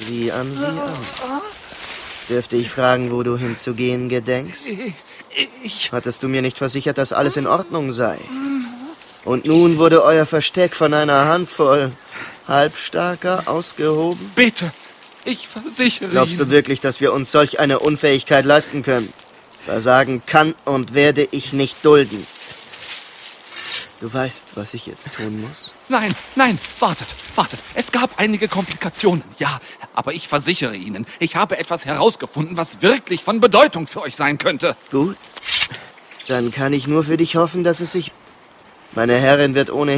Sieh an, sieh an. Dürfte ich fragen, wo du hinzugehen gedenkst? Hattest du mir nicht versichert, dass alles in Ordnung sei? Und nun wurde euer Versteck von einer Handvoll Halbstarker ausgehoben? Bitte, ich versichere Glaubst du wirklich, dass wir uns solch eine Unfähigkeit leisten können? Versagen kann und werde ich nicht dulden. Du weißt, was ich jetzt tun muss? Nein, wartet. Es gab einige Komplikationen, ja. Aber ich versichere Ihnen, ich habe etwas herausgefunden, was wirklich von Bedeutung für euch sein könnte. Gut. Dann kann ich nur für dich hoffen, dass es sich... Meine Herrin wird ohnehin